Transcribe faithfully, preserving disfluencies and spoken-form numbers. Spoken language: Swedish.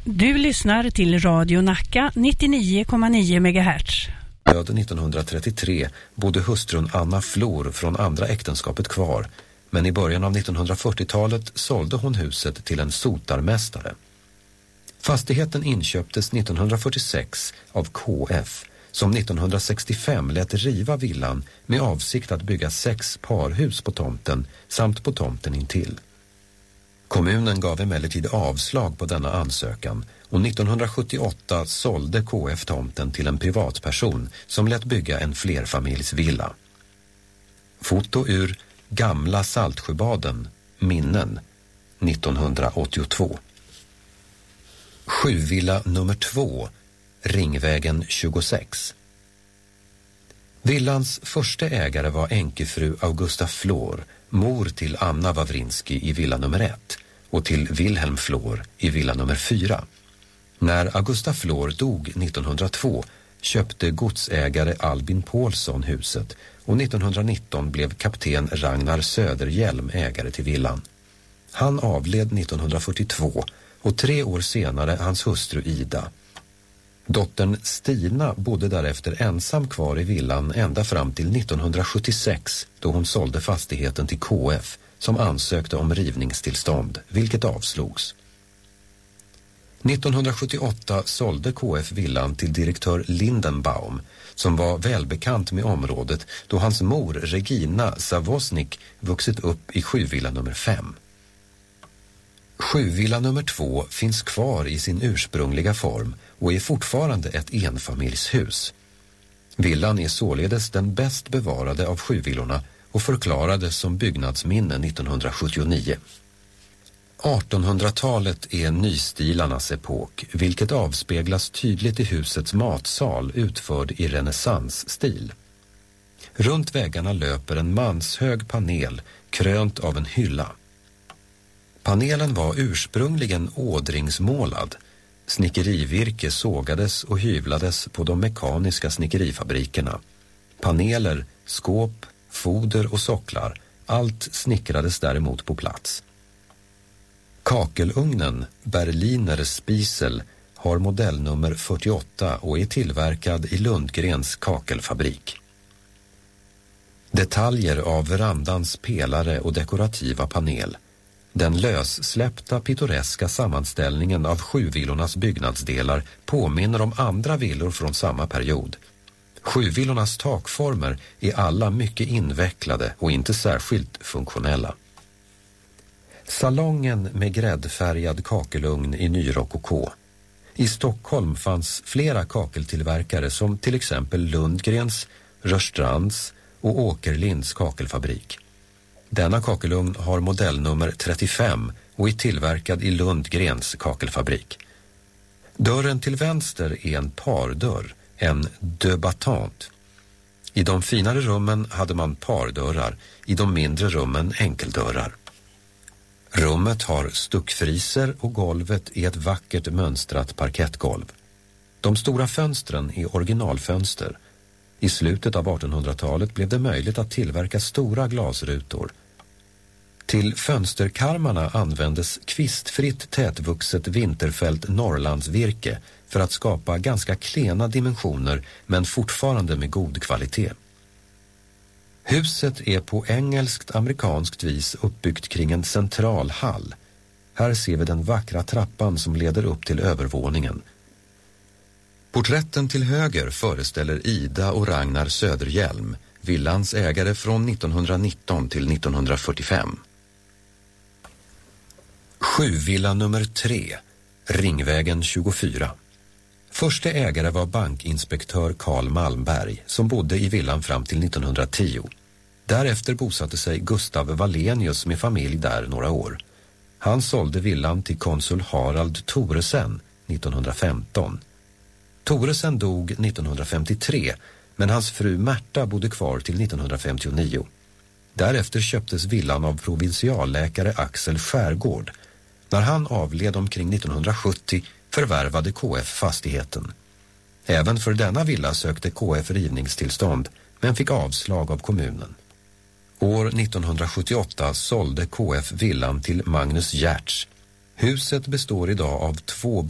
Du lyssnar till Radio Nacka nittionio komma nio megahertz. Död nittonhundratrettiotre bodde hustrun Anna Flor från andra äktenskapet kvar, men i början av nittonhundrafyrtiotalet sålde hon huset till en sotarmästare. Fastigheten inköptes nittonhundrafyrtiosex av K F, som nittonhundrasextiofem lät riva villan med avsikt att bygga sex parhus på tomten samt på tomten intill. Kommunen gav emellertid avslag på denna ansökan och nittonhundrasjuttioåtta sålde K F tomten till en privatperson som lät bygga en flerfamiljsvilla. Foto ur Gamla Saltsjöbaden, minnen, nittonhundraåttiotvå. Sjuvilla nummer två, Ringvägen tjugosex. Villans första ägare var enkefru Augusta Flor, mor till Anna Wawrinski i villa nummer ett och till Wilhelm Flor i villa nummer fyra. När Augusta Flor dog nittonhundratvå köpte godsägare Albin Paulsson huset och nittonhundranitton blev kapten Ragnar Söderhjelm ägare till villan. Han avled nittonhundrafyrtiotvå och tre år senare hans hustru Ida. Dottern Stina bodde därefter ensam kvar i villan ända fram till nittonhundrasjuttiosex då hon sålde fastigheten till K F som ansökte om rivningstillstånd, vilket avslogs. nittonhundrasjuttioåtta sålde K F villan till direktör Lindenbaum som var välbekant med området då hans mor Regina Savosnik vuxit upp i sjuvilla nummer fem. Sjuvilla nummer två finns kvar i sin ursprungliga form och är fortfarande ett enfamiljshus. Villan är således den bäst bevarade av sjuvillorna och förklarades som byggnadsminne nittonhundrasjuttionio. artonhundratalet är nystilarnas epok, vilket avspeglas tydligt i husets matsal utförd i renässansstil. Runt väggarna löper en manshög panel krönt av en hylla. Panelen var ursprungligen ådringsmålad. Snickerivirke sågades och hyvlades på de mekaniska snickerifabrikerna. Paneler, skåp, foder och socklar, allt snickrades däremot på plats. Kakelugnen, Berliner Spiesel, har modellnummer fyrtioåtta och är tillverkad i Lundgrens kakelfabrik. Detaljer av verandans pelare och dekorativa panel. Den lössläppta pittoreska sammanställningen av sjuvillornas byggnadsdelar påminner om andra villor från samma period. Sjuvillornas takformer är alla mycket invecklade och inte särskilt funktionella. Salongen med gräddfärgad kakelugn i nyrokoko. I Stockholm fanns flera kakeltillverkare som till exempel Lundgrens, Rörstrands och Åkerlinds kakelfabrik. Denna kakelugn har modellnummer trettiofem och är tillverkad i Lundgrens kakelfabrik. Dörren till vänster är en pardörr, en deux battant. I de finare rummen hade man pardörrar, i de mindre rummen enkeldörrar. Rummet har stuckfriser och golvet är ett vackert mönstrat parkettgolv. De stora fönstren är originalfönster. I slutet av artonhundratalet blev det möjligt att tillverka stora glasrutor. Till fönsterkarmarna användes kvistfritt tätvuxet vinterfält Norrlandsvirke för att skapa ganska klena dimensioner men fortfarande med god kvalitet. Huset är på engelskt-amerikanskt vis uppbyggt kring en central hall. Här ser vi den vackra trappan som leder upp till övervåningen. Porträtten till höger föreställer Ida och Ragnar Söderhjelm, villans ägare från nittonhundranitton till nittonhundrafyrtiofem. Sjuvilla nummer tre, Ringvägen tjugofyra. Första ägare var bankinspektör Carl Malmberg som bodde i villan fram till nittonhundratio. Därefter bosatte sig Gustav Wallenius med familj där några år. Han sålde villan till konsul Harald Thoresen nittonhundrafemton. Thoresen dog nittonhundrafemtiotre, men hans fru Märta bodde kvar till nittonhundrafemtionio. Därefter köptes villan av provinsialläkare Axel Skärgård. När han avled omkring nittonhundrasjuttio förvärvade K F fastigheten. Även för denna villa sökte K F rivningstillstånd, men fick avslag av kommunen. År nittonhundrasjuttioåtta sålde K F villan till Magnus Gertz. Huset består idag av två